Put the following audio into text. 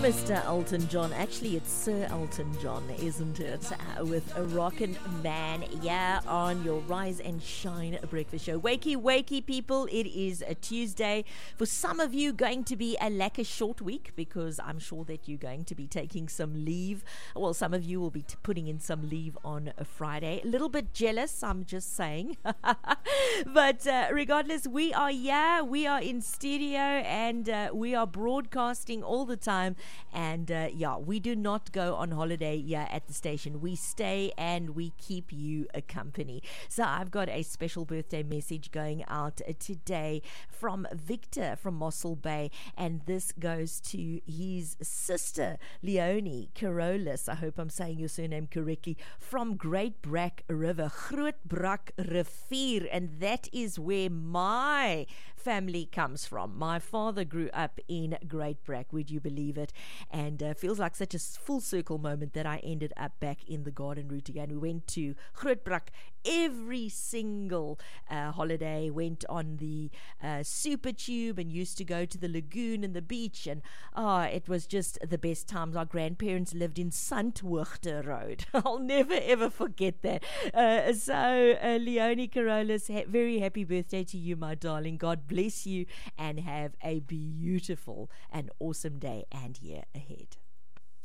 Mr. Elton John. Actually, it's Sir Elton John, isn't it? With a rockin' man, yeah, on your Rise and Shine breakfast show. Wakey, wakey, people. It is a Tuesday. For some of you, going to be a lekker short week because I'm sure that you're going to be taking some leave. Well, some of you will be putting in some leave on a Friday. A little bit jealous, I'm just saying. But regardless, we are in studio and we are broadcasting all the time. And we do not go on holiday here at the station. We stay and we keep you a company. So I've got a special birthday message going out today from Victor from Mossel Bay, and this goes to his sister Leonie Carolus. I hope I'm saying your surname correctly, from Great Brak River, Groot Brak Rivier, and that is where my family comes from. My father grew up in Great Brak, would you believe it? And feels like such a full circle moment that I ended up back in the garden route again. We went to Groot Brak every single holiday, went on the super tube and used to go to the lagoon and the beach, and it was just the best times. Our grandparents lived in Sandhoogte Road. I'll never ever forget that. So Leonie Carolus, very happy birthday to you, my darling. God bless you and have a beautiful and awesome day and year ahead.